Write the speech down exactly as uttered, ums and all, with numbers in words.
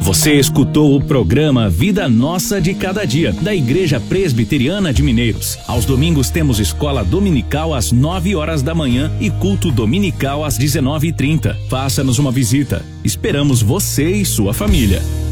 Você escutou o programa Vida Nossa de Cada Dia, da Igreja Presbiteriana de Mineiros. Aos domingos temos escola dominical às nove horas da manhã e culto dominical às dezenove e trinta. Faça-nos uma visita. Esperamos você e sua família.